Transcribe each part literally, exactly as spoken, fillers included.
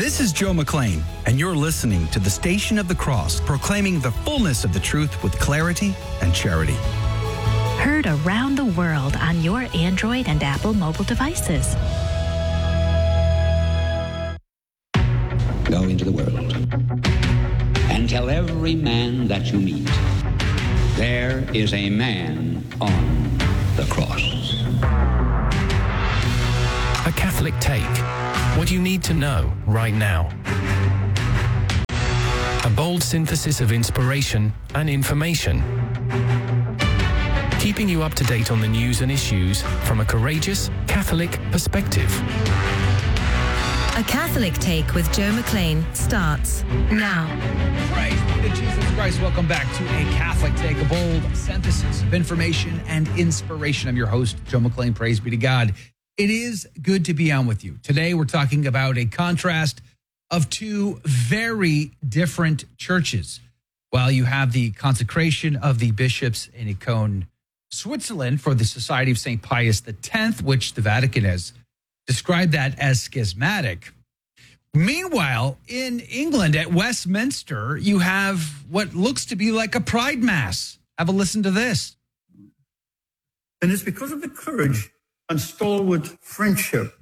This is Joe McClain, and you're listening to the Station of the Cross, proclaiming the fullness of the truth with clarity and charity. Heard around the world on your Android and Apple mobile devices. Go into the world and tell every man that you meet, there is a man on the cross. A Catholic Take. What you need to know right now. A bold synthesis of inspiration and information. Keeping you up to date on the news and issues from a courageous Catholic perspective. A Catholic Take with Joe McClain starts now. Praise be to Jesus Christ. Welcome back to A Catholic Take, a bold synthesis of information and inspiration. I'm your host, Joe McClain. Praise be to God. It is good to be on with you. Today, we're talking about a contrast of two very different churches. While you have the consecration of the bishops in Icone, Switzerland, for the Society of Saint Pius X, which the Vatican has described that as schismatic. Meanwhile, in England at Westminster, you have what looks to be like a pride mass. Have a listen to this. And it's because of the courage and stalwart friendship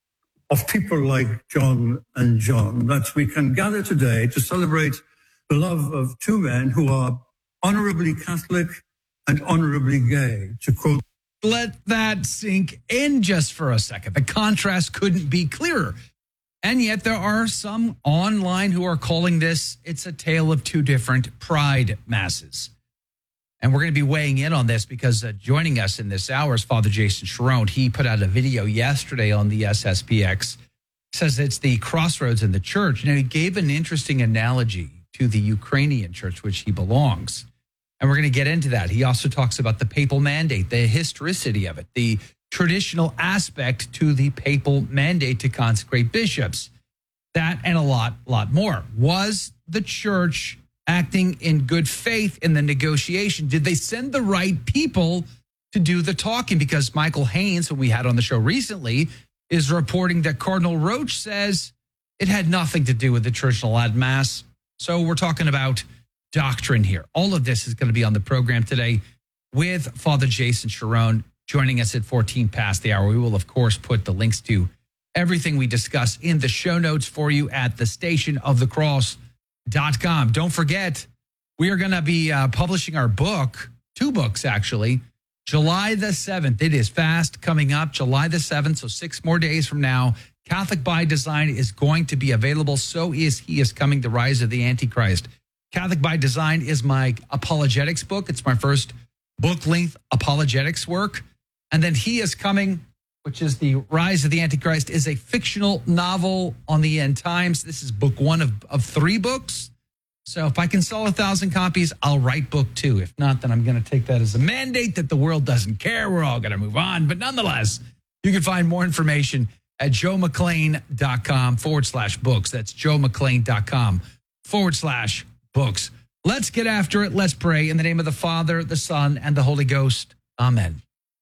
of people like John and John that we can gather today to celebrate the love of two men who are honorably Catholic and honorably gay, to quote. Let that sink in just for a second. The contrast couldn't be clearer. And yet there are some online who are calling this, it's a tale of two different pride masses. And we're going to be weighing in on this because uh, joining us in this hour is Father Jason Cherone. He put out a video yesterday on the S S P X. Says it's the crossroads in the church. Now, he gave an interesting analogy to the Ukrainian church, which he belongs. And we're going to get into that. He also talks about the papal mandate, the historicity of it, the traditional aspect to the papal mandate to consecrate bishops. That and a lot, lot more. Was the church acting in good faith in the negotiation? Did they send the right people to do the talking? Because Michael Haynes, who we had on the show recently, is reporting that Cardinal Roche says it had nothing to do with the traditional ad mass. So we're talking about doctrine here. All of this is going to be on the program today with Father Jason Cherone joining us at fourteen past the hour. We will, of course, put the links to everything we discuss in the show notes for you at the station of the cross dot com. Don't forget, we are going to be uh, publishing our book, two books actually, July the seventh. It is fast coming up, July the seventh, so six more days from now. Catholic by Design is going to be available. So is He is Coming, The Rise of the Antichrist. Catholic by Design is my apologetics book. It's my first book-length apologetics work. And then He is Coming, which is The Rise of the Antichrist, is a fictional novel on the end times. This is book one of, of three books. So if I can sell a thousand copies, I'll write book two. If not, then I'm going to take that as a mandate that the world doesn't care. We're all going to move on. But nonetheless, you can find more information at joemcclain.com forward slash books. That's joemcclain.com forward slash books. Let's get after it. Let's pray in the name of the Father, the Son, and the Holy Ghost. Amen.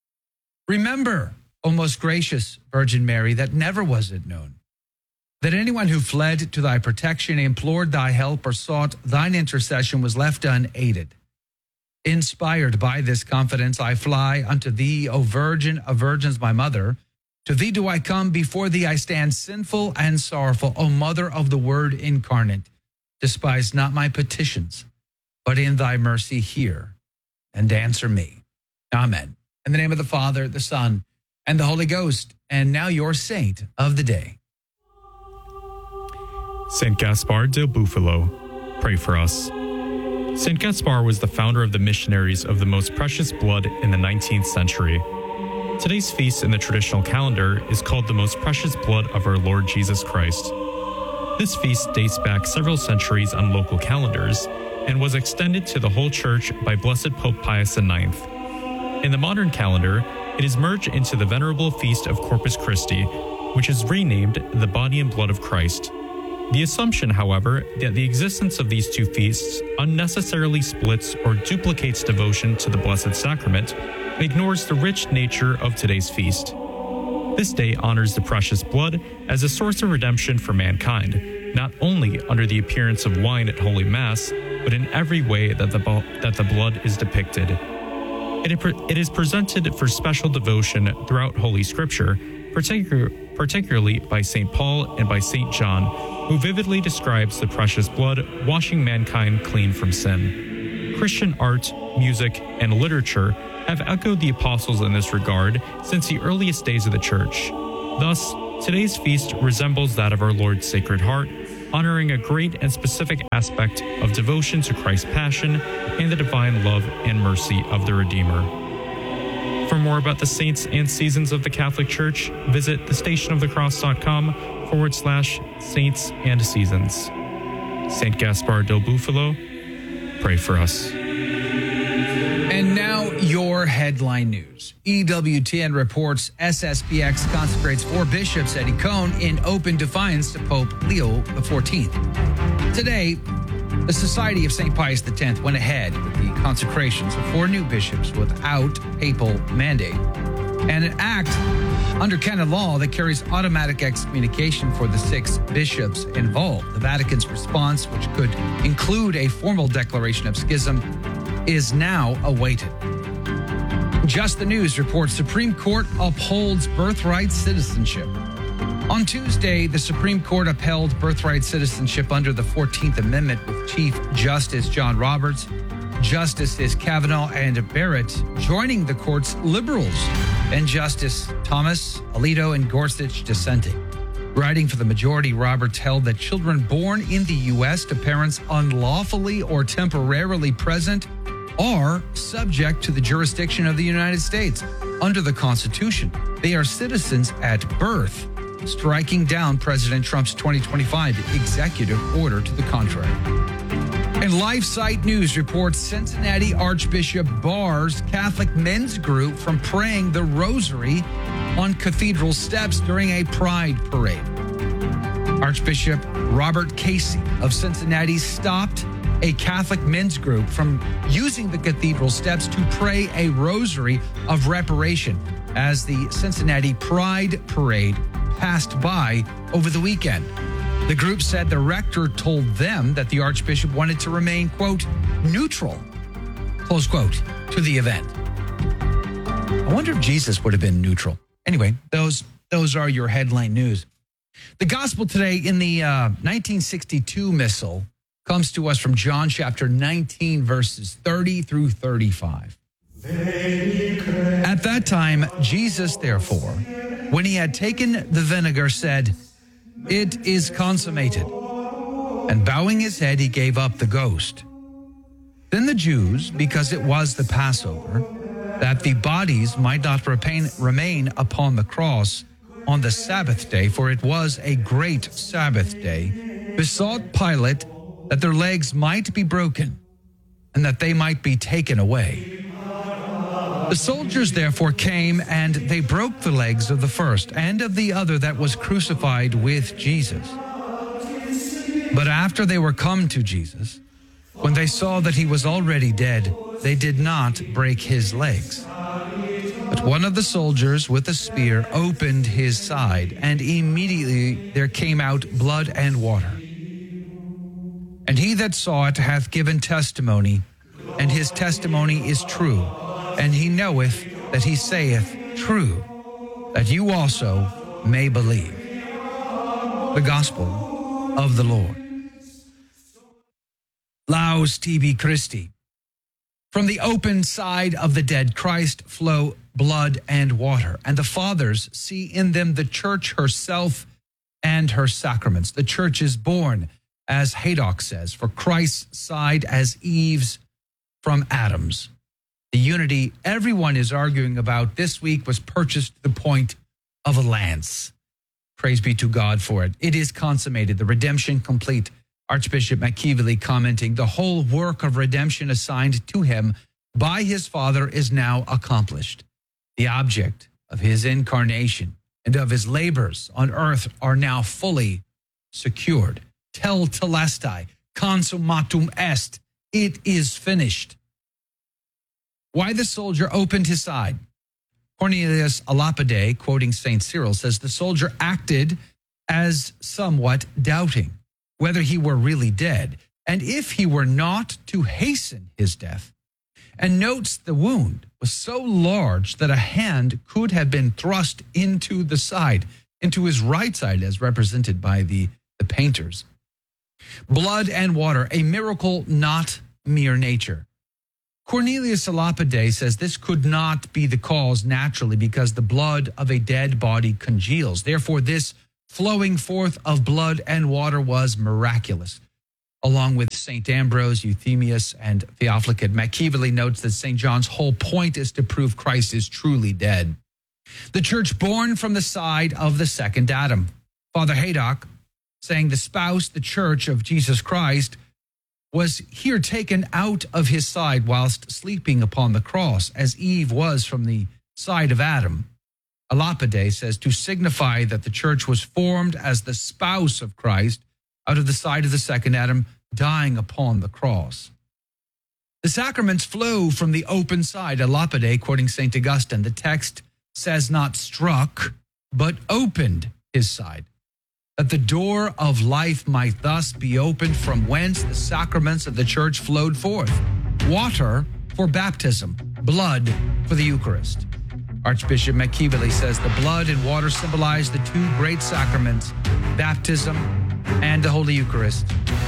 Remember, O most gracious Virgin Mary, that never was it known that anyone who fled to thy protection, implored thy help, or sought thine intercession was left unaided. Inspired by this confidence, I fly unto thee, O Virgin of Virgins, my mother. To thee do I come, before thee I stand sinful and sorrowful, O Mother of the Word incarnate. Despise not my petitions, but in thy mercy hear and answer me. Amen. In the name of the Father, the Son, and the Holy Ghost. And now your saint of the day. Saint Gaspar del Bufalo, pray for us. Saint Gaspar was the founder of the Missionaries of the Most Precious Blood in the nineteenth century. Today's feast in the traditional calendar is called the Most Precious Blood of our Lord Jesus Christ. This feast dates back several centuries on local calendars and was extended to the whole church by Blessed Pope Pius the ninth. In the modern calendar, it is merged into the venerable feast of Corpus Christi, which is renamed the Body and Blood of Christ. The assumption, however, that the existence of these two feasts unnecessarily splits or duplicates devotion to the Blessed Sacrament ignores the rich nature of today's feast. This day honors the precious blood as a source of redemption for mankind, not only under the appearance of wine at Holy Mass, but in every way that the, that the blood is depicted. It is presented for special devotion throughout Holy Scripture, particular, particularly by Saint Paul and by Saint John, who vividly describes the precious blood washing mankind clean from sin. Christian art, music, and literature have echoed the apostles in this regard since the earliest days of the Church. Thus, today's feast resembles that of our Lord's Sacred Heart, honoring a great and specific aspect of devotion to Christ's passion and the divine love and mercy of the Redeemer. For more about the saints and seasons of the Catholic Church, visit thestationofthecross.com forward slash saints and seasons. Saint Gaspar del Bufalo, pray for us. And now your headline news. E W T N reports S S P X consecrates four bishops at Icone in open defiance to Pope Leo the fourteenth. Today, the Society of Saint Pius the tenth went ahead with the consecrations of four new bishops without papal mandate, and an act under canon law that carries automatic excommunication for the six bishops involved. The Vatican's response, which could include a formal declaration of schism, is now awaited. Just the News reports Supreme Court upholds birthright citizenship. On Tuesday, the Supreme Court upheld birthright citizenship under the fourteenth Amendment with Chief Justice John Roberts, Justices Kavanaugh and Barrett joining the court's liberals, and Justice Thomas, Alito, and Gorsuch dissenting. Writing for the majority, Roberts held that children born in the U S to parents unlawfully or temporarily present are subject to the jurisdiction of the United States. Under the Constitution, they are citizens at birth, striking down President Trump's twenty twenty-five executive order to the contrary. And LifeSite News reports Cincinnati Archbishop bars Catholic men's group from praying the rosary on cathedral steps during a pride parade. Archbishop Robert Casey of Cincinnati stopped a Catholic men's group from using the cathedral steps to pray a rosary of reparation as the Cincinnati Pride Parade passed by over the weekend. The group said the rector told them that the Archbishop wanted to remain, quote, neutral, close quote, to the event. I wonder if Jesus would have been neutral. Anyway, those those are your headline news. The gospel today in the uh, nineteen sixty-two missal comes to us from John chapter nineteen, verses thirty through thirty-five. At that time, Jesus, therefore, when he had taken the vinegar, said, "It is consummated." And bowing his head, he gave up the ghost. Then the Jews, because it was the Passover, that the bodies might not remain upon the cross on the Sabbath day, for it was a great Sabbath day, besought Pilate that their legs might be broken and that they might be taken away. The soldiers therefore came, and they broke the legs of the first and of the other that was crucified with Jesus. But after they were come to Jesus, when they saw that he was already dead, they did not break his legs. But one of the soldiers with a spear opened his side, and immediately there came out blood and water. And he that saw it hath given testimony, and his testimony is true. And he knoweth that he saith true, that you also may believe. The Gospel of the Lord. Laus tibi Christi. From the open side of the dead Christ flow blood and water, and the fathers see in them the church herself and her sacraments. The church is born, as Haydock says, for Christ's side as Eve's from Adam's. The unity everyone is arguing about this week was purchased to the point of a lance. Praise be to God for it. It is consummated, the redemption complete. Archbishop McKeevely commenting, the whole work of redemption assigned to him by his Father is now accomplished. The object of his incarnation and of his labors on earth are now fully secured. Tel telestai, consummatum est, it is finished. Why the soldier opened his side? Cornelius a Lapide, quoting Saint Cyril, says the soldier acted as somewhat doubting. whether he were really dead, and if he were not, to hasten his death. And notes the wound was so large that a hand could have been thrust into the side, into his right side, as represented by the, the painters. Blood and water, a miracle, not mere nature. Cornelius a Lapide says this could not be the cause naturally because the blood of a dead body congeals. Therefore, this flowing forth of blood and water was miraculous. Along with Saint Ambrose, Euthemius, and Theophilus, Machiavelli notes that Saint John's whole point is to prove Christ is truly dead. The church born from the side of the second Adam. Father Haydock, saying the spouse, the church of Jesus Christ, was here taken out of his side whilst sleeping upon the cross, as Eve was from the side of Adam. A Lapide says to signify that the church was formed as the spouse of Christ out of the side of the second Adam, dying upon the cross. The sacraments flow from the open side. A Lapide, quoting Saint Augustine, the text says not struck, but opened his side, that the door of life might thus be opened, from whence the sacraments of the church flowed forth. Water for baptism, blood for the Eucharist. Archbishop Machiavelli says the blood and water symbolize the two great sacraments, baptism and the Holy Eucharist.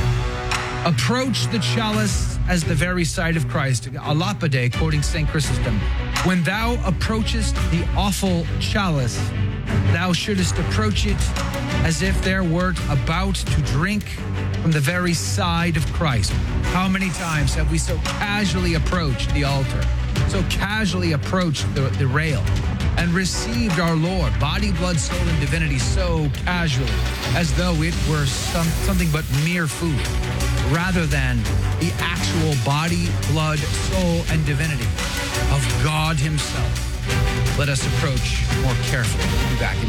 Approach the chalice as the very side of Christ. A Lapide, quoting Saint Chrysostom, when thou approachest the awful chalice, thou shouldest approach it as if there wert about to drink from the very side of Christ. How many times have we so casually approached the altar, so casually approached the, the rail, and received our Lord, body, blood, soul, and divinity, so casually, as though it were some, something but mere food, rather than the actual body, blood, soul, and divinity of God himself. Let us approach more carefully. We'll be back in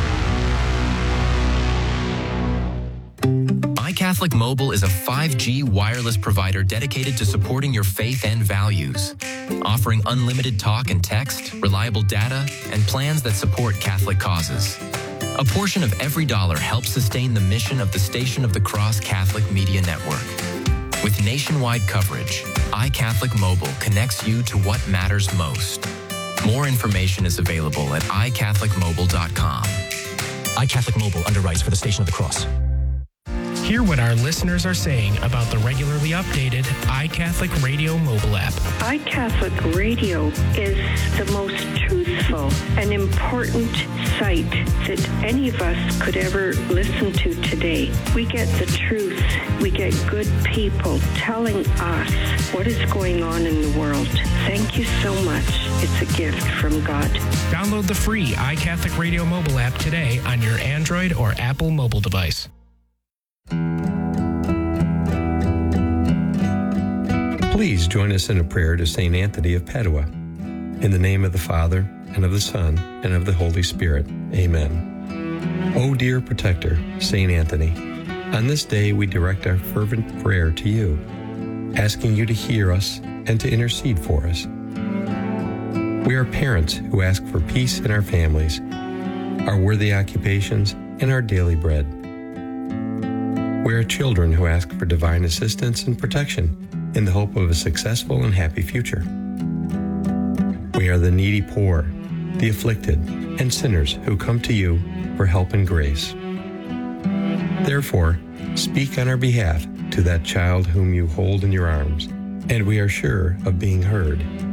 soon. iCatholic Mobile is a five G wireless provider dedicated to supporting your faith and values, offering unlimited talk and text, reliable data, and plans that support Catholic causes. A portion of every dollar helps sustain the mission of the Station of the Cross Catholic Media Network. With nationwide coverage, iCatholic Mobile connects you to what matters most. More information is available at i catholic mobile dot com. iCatholic Mobile underwrites for the Station of the Cross. Hear what our listeners are saying about the regularly updated iCatholic Radio mobile app. iCatholic Radio is the most truthful and important site that any of us could ever listen to today. We get the truth. We get good people telling us what is going on in the world. Thank you so much. It's a gift from God. Download the free iCatholic Radio mobile app today on your Android or Apple mobile device. Please join us in a prayer to Saint Anthony of Padua. In the name of the Father, and of the Son, and of the Holy Spirit. Amen. O dear protector, Saint Anthony, on this day we direct our fervent prayer to you, asking you to hear us and to intercede for us. We are parents who ask for peace in our families, our worthy occupations, and our daily bread. We are children who ask for divine assistance and protection in the hope of a successful and happy future. We are the needy poor, the afflicted, and sinners who come to you for help and grace. Therefore, speak on our behalf to that child whom you hold in your arms, and we are sure of being heard.